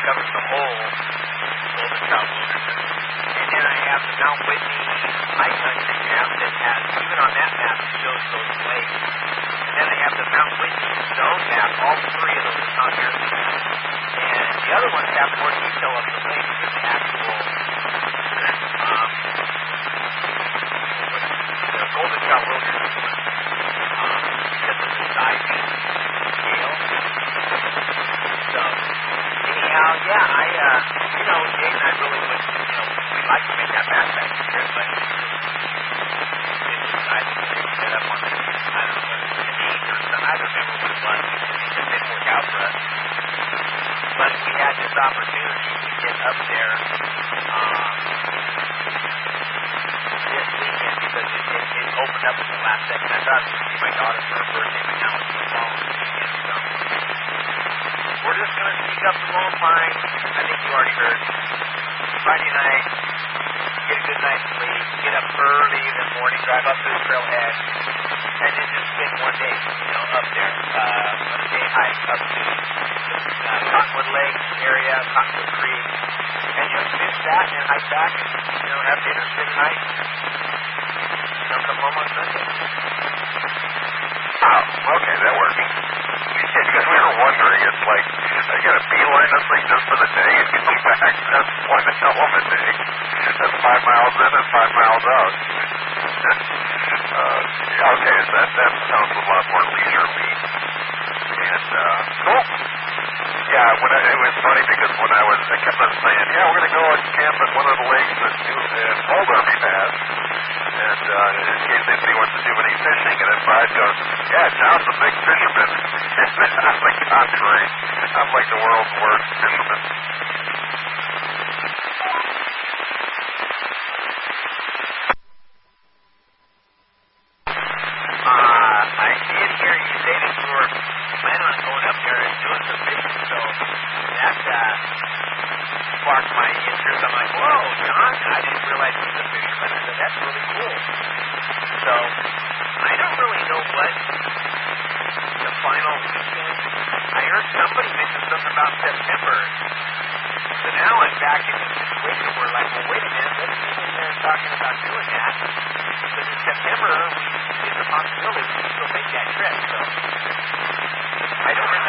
covers the whole Golden Trout Wilderness. And then I have the Mount Whitney high country map that has, even on that map, it shows those lakes. And then I have the Mount Whitney zone map, all three of those on there. And the other ones have more detail of the lakes than the actual the Golden Trout Wilderness one, because of the sizing scale. So, anyhow, yeah, Jake and I really would, we'd like to make that backpack trip, but I think we set up on the, I don't know what it was, an 8 or something. I don't remember what it was. It just didn't work out for us. But we had this opportunity to get up there this weekend because it opened up at the last second. I thought I was going to see my daughter for her birthday, but now it's the following weekend. So we're just going to sneak up to Lone Pine. I think you already heard. Friday night, get a good night's sleep, get up early in the morning, drive up to the trailhead, and then just spend one day, up there, on a day hike up to the Cottonwood Lake area, Cottonwood Creek, and finish that and hike back and, have dinner, spend the night, and come home on Sunday. Oh, okay, that works. Because we were wondering, it's like, I got to beeline this thing just for the day and come back. That's one hell of a day. That's 5 miles in and 5 miles out. Okay, so that sounds a lot more leisurely. And, cool. Yeah, it was funny because when I kept on saying, we're going to go and camp at one of the lakes in Old Army Pass. And in case anybody wants to do any fishing, and then Brad goes, John's a big fisherman. I'm like, contrary. I'm like the world's worst fisherman. I did hear you say that you were planning on going up there and doing some fishing, so that sparked my interest. I'm like, whoa, John, I didn't realize he was a fisherman. I said, that's really cool. So I don't really know what the final weekend. I heard somebody mention something about September. So now I'm back in this situation where we're like, well, wait a minute, let's see when they're talking about doing that. Because in September, it's a possibility we can still make that trip. So I don't